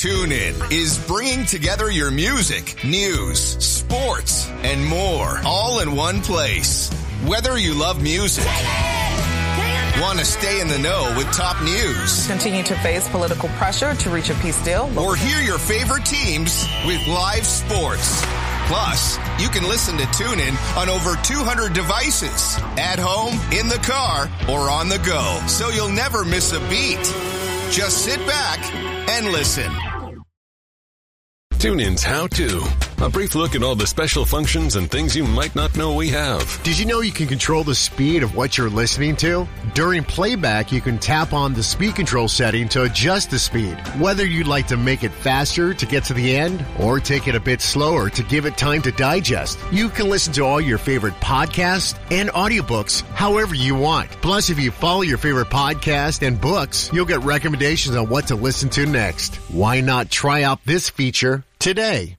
TuneIn is bringing together your music, news, sports, and more all in one place. Whether you love music, want to stay in the know with top news, continue to face political pressure to reach a peace deal, or hear your favorite teams with live sports. Plus, you can listen to TuneIn on over 200 devices, at home, in the car, or on the go, so you'll never miss a beat. Just sit back and listen. TuneIn's How To. A brief look at all the special functions and things you might not know we have. Did you know you can control the speed of what you're listening to? During playback, you can tap on the speed control setting to adjust the speed. Whether you'd like to make it faster to get to the end or take it a bit slower to give it time to digest, you can listen to all your favorite podcasts and audiobooks however you want. Plus, if you follow your favorite podcast and books, you'll get recommendations on what to listen to next. Why not try out this feature today?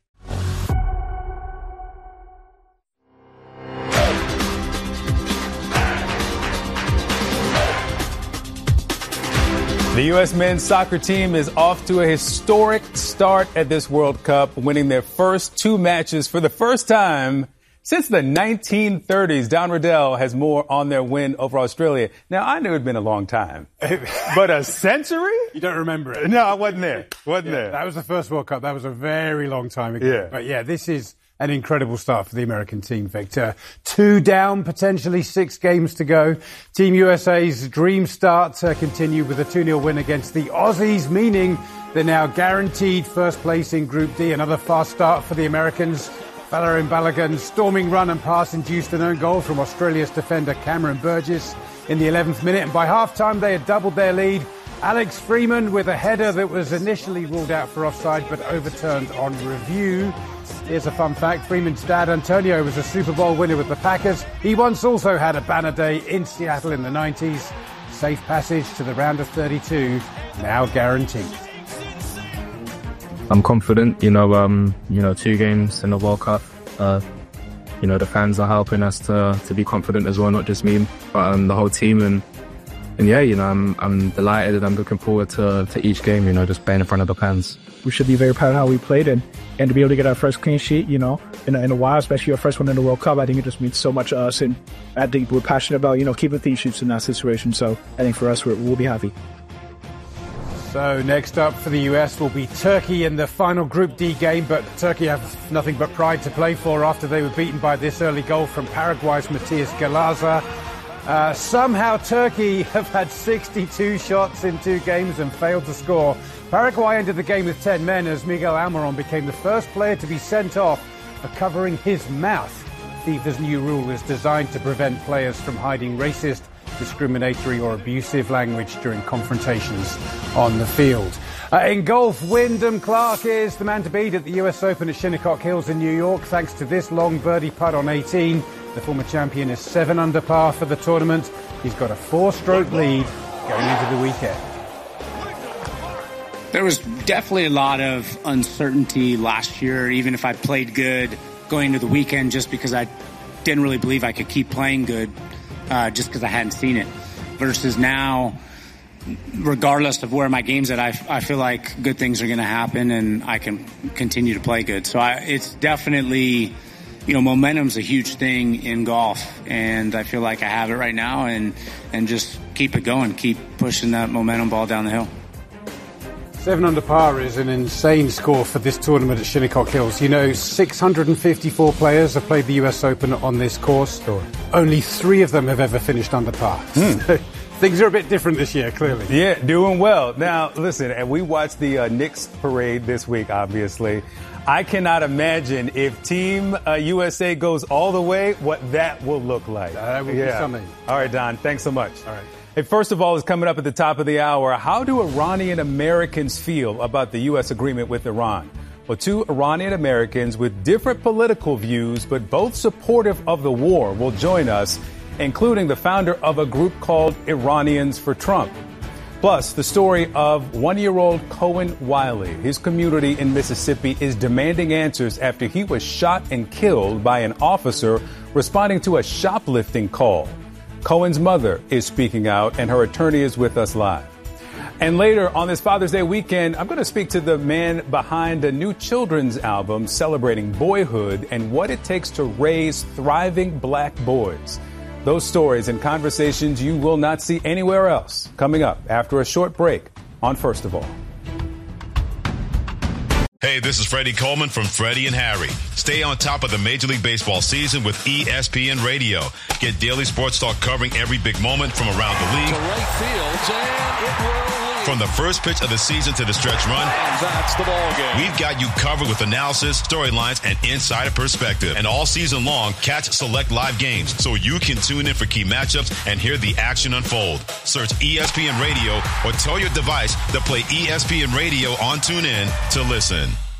The U.S. men's soccer team is off to a historic start at this World Cup, winning their first two matches for the first time since the 1930s. Don Riddell has more on their win over Australia. Now, I knew it had been a long time, but a century? You don't remember it? No, I wasn't there. There. That was the first World Cup. That was a very long time ago. Yeah. But yeah, this is an incredible start for the American team, Victor. 2 down, potentially 6 games to go. Team USA's dream start continue with a 2-0 win against the Aussies, meaning they're now guaranteed first place in Group D. Another fast start for the Americans. Folarin Balogun's storming run and pass induced an own goal from Australia's defender Cameron Burgess in the 11th minute. And by half-time, they had doubled their lead. Alex Freeman with a header that was initially ruled out for offside but overturned on review. Here's a fun fact. Freeman's dad, Antonio, was a Super Bowl winner with the Packers. He once also had a banner day in Seattle in the 90s. Safe passage to the round of 32, now guaranteed. I'm confident, 2 games in the World Cup. The fans are helping us to be confident as well, not just me, but the whole team. And yeah, I'm delighted and I'm looking forward to each game, just playing in front of the fans. We should be very proud of how we played and to be able to get our first clean sheet, in a while, especially our first one in the World Cup. I think it just means so much to us, and I think we're passionate about, keeping clean sheets in that situation. So I think for us, we'll be happy. So next up for the US will be Turkey in the final Group D game, but Turkey have nothing but pride to play for after they were beaten by this early goal from Paraguay's Matias Galaza. Somehow Turkey have had 62 shots in 2 games and failed to score. Paraguay ended the game with 10 men as Miguel Almiron became the first player to be sent off for covering his mouth. FIFA's new rule is designed to prevent players from hiding racist, discriminatory or abusive language during confrontations on the field. In golf, Wyndham Clark is the man to beat at the US Open at Shinnecock Hills in New York thanks to this long birdie putt on 18. The former champion is 7 under par for the tournament. He's got a 4-stroke lead going into the weekend. There was definitely a lot of uncertainty last year, even if I played good going into the weekend, just because I didn't really believe I could keep playing good, just because I hadn't seen it. Versus now, regardless of where my game's at, I feel like good things are going to happen and I can continue to play good. So it's definitely, momentum's a huge thing in golf, and I feel like I have it right now, and just keep it going, keep pushing that momentum ball down the hill. 7 under par is an insane score for this tournament at Shinnecock Hills. 654 players have played the US Open on this course. Sure. Only 3 of them have ever finished under par. Things are a bit different this year, clearly. Yeah, doing well. Now, listen, and we watched the Knicks parade this week, obviously. I cannot imagine if Team USA goes all the way, what that will look like. That will be something. All right, Don, thanks so much. All right. Hey, first of all, is coming up at the top of the hour. How do Iranian Americans feel about the U.S. agreement with Iran? Well, 2 Iranian Americans with different political views, but both supportive of the war, will join us, including the founder of a group called Iranians for Trump. Plus, the story of 1-year-old Cohen Wiley. His community in Mississippi is demanding answers after he was shot and killed by an officer responding to a shoplifting call. Cohen's mother is speaking out, and her attorney is with us live. And later on this Father's Day weekend, I'm going to speak to the man behind a new children's album celebrating boyhood and what it takes to raise thriving black boys. Those stories and conversations you will not see anywhere else. Coming up after a short break on First of All. Hey, this is Freddie Coleman from Freddie and Harry. Stay on top of the Major League Baseball season with ESPN Radio. Get daily sports talk covering every big moment from around the league. To right field, and it will lead. From the first pitch of the season to the stretch run. And that's the ball game. We've got you covered with analysis, storylines, and insider perspective. And all season long, catch select live games so you can tune in for key matchups and hear the action unfold. Search ESPN Radio or tell your device to play ESPN Radio on TuneIn to listen.